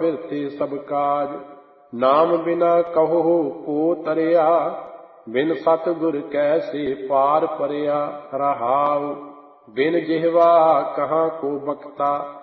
ਬਿਰਤੇ ਸਭ ਕਾਜ। ਨਾਮ ਬਿਨਾ ਕਹੋ ਕੋ ਤਰਿਆ, ਬਿਨ ਸਤਿਗੁਰ ਕੈਸੇ ਪਾਰ ਪਰਿਆ। ਰਹਾਉ ਬਿਨ ਜਿਹਵਾ ਕਹਾਂ ਕੋ ਬਖਤਾ,